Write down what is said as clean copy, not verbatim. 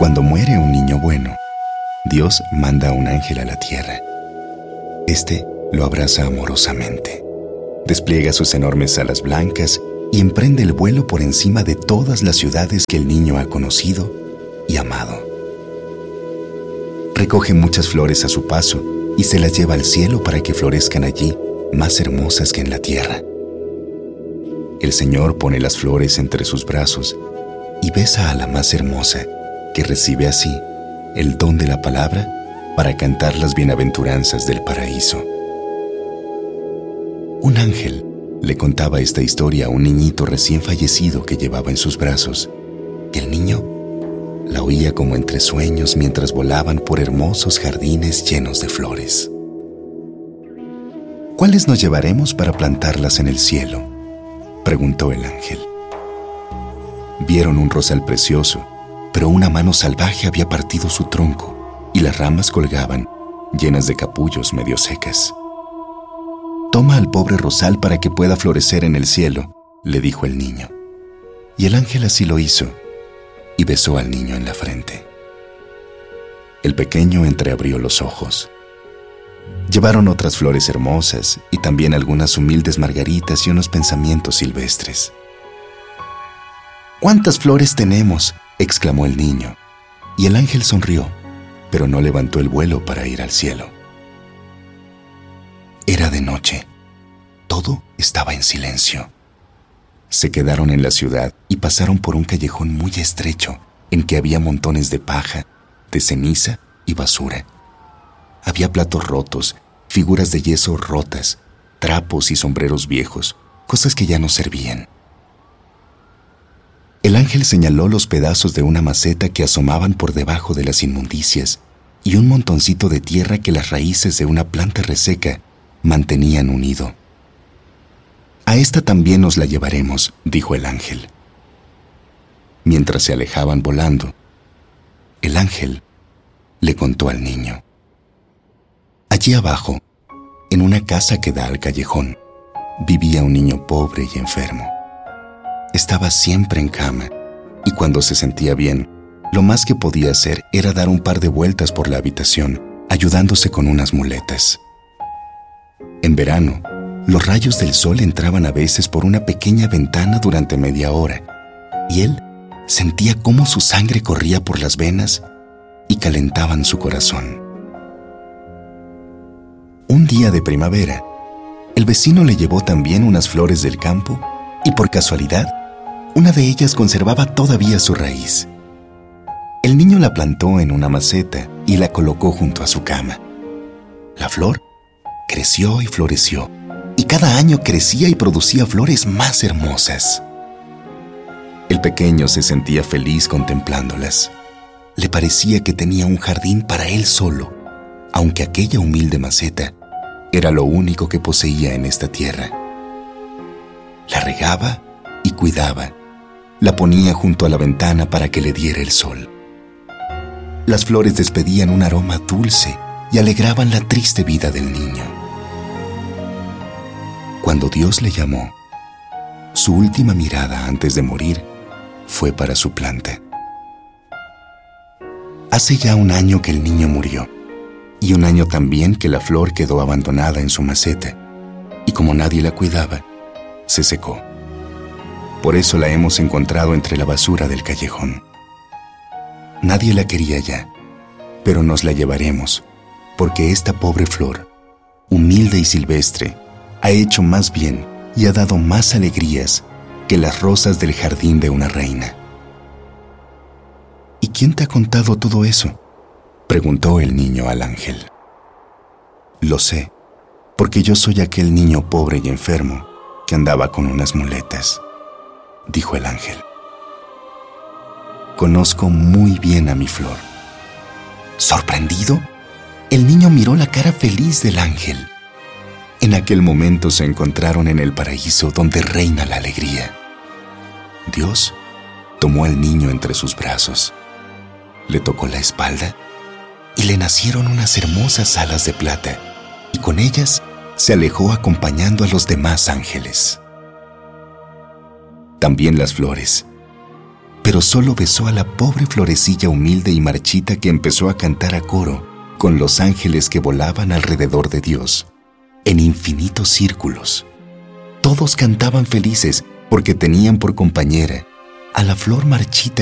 Cuando muere un niño bueno, Dios manda a un ángel a la tierra. Este lo abraza amorosamente, despliega sus enormes alas blancas y emprende el vuelo por encima de todas las ciudades que el niño ha conocido y amado. Recoge muchas flores a su paso y se las lleva al cielo para que florezcan allí más hermosas que en la tierra. El Señor pone las flores entre sus brazos y besa a la más hermosa, que recibe así el don de la palabra para cantar las bienaventuranzas del paraíso. Un ángel le contaba esta historia a un niñito recién fallecido que llevaba en sus brazos, y el niño la oía como entre sueños mientras volaban por hermosos jardines llenos de flores. ¿Cuáles nos llevaremos para plantarlas en el cielo?, preguntó el ángel. Vieron un rosal precioso, pero una mano salvaje había partido su tronco y las ramas colgaban, llenas de capullos medio secas. «Toma al pobre rosal para que pueda florecer en el cielo», le dijo el niño. Y el ángel así lo hizo, y besó al niño en la frente. El pequeño entreabrió los ojos. Llevaron otras flores hermosas y también algunas humildes margaritas y unos pensamientos silvestres. «¿Cuántas flores tenemos?», exclamó el niño, y el ángel sonrió, pero no levantó el vuelo para ir al cielo. Era de noche. Todo estaba en silencio. Se quedaron en la ciudad y pasaron por un callejón muy estrecho en que había montones de paja, de ceniza y basura. Había platos rotos, figuras de yeso rotas, trapos y sombreros viejos, cosas que ya no servían. El ángel señaló los pedazos de una maceta que asomaban por debajo de las inmundicias y un montoncito de tierra que las raíces de una planta reseca mantenían unido. «A esta también nos la llevaremos», dijo el ángel. Mientras se alejaban volando, el ángel le contó al niño. Allí abajo, en una casa que da al callejón, vivía un niño pobre y enfermo. Estaba siempre en cama, y cuando se sentía bien, lo más que podía hacer era dar un par de vueltas por la habitación, ayudándose con unas muletas. En verano, los rayos del sol entraban a veces por una pequeña ventana durante media hora, y él sentía cómo su sangre corría por las venas y calentaban su corazón. Un día de primavera, el vecino le llevó también unas flores del campo y por casualidad, una de ellas conservaba todavía su raíz. El niño la plantó en una maceta y la colocó junto a su cama. La flor creció y floreció, y cada año crecía y producía flores más hermosas. El pequeño se sentía feliz contemplándolas. Le parecía que tenía un jardín para él solo, aunque aquella humilde maceta era lo único que poseía en esta tierra. La regaba y cuidaba. La ponía junto a la ventana para que le diera el sol. Las flores despedían un aroma dulce y alegraban la triste vida del niño. Cuando Dios le llamó, su última mirada antes de morir fue para su planta. Hace ya un año que el niño murió, y un año también que la flor quedó abandonada en su maceta, y como nadie la cuidaba, se secó. Por eso la hemos encontrado entre la basura del callejón. Nadie la quería ya, pero nos la llevaremos, porque esta pobre flor, humilde y silvestre, ha hecho más bien y ha dado más alegrías que las rosas del jardín de una reina. ¿Y quién te ha contado todo eso?, preguntó el niño al ángel. Lo sé, porque yo soy aquel niño pobre y enfermo que andaba con unas muletas, dijo el ángel. Conozco muy bien a mi flor. Sorprendido, el niño miró la cara feliz del ángel. En aquel momento se encontraron en el paraíso donde reina la alegría. Dios tomó al niño entre sus brazos, le tocó la espalda y le nacieron unas hermosas alas de plata, y con ellas se alejó acompañando a los demás ángeles. También las flores, pero solo besó a la pobre florecilla humilde y marchita que empezó a cantar a coro con los ángeles que volaban alrededor de Dios, en infinitos círculos. Todos cantaban felices porque tenían por compañera a la flor marchita